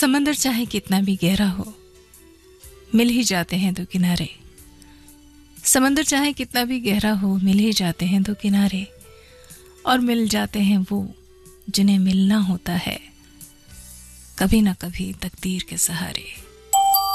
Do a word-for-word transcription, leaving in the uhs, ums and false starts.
समंदर चाहे कितना भी गहरा हो, मिल ही जाते हैं दो किनारे। समंदर चाहे कितना भी गहरा हो, मिल ही जाते हैं दो किनारे। और मिल जाते हैं वो जिन्हें मिलना होता है कभी ना कभी तकदीर के सहारे।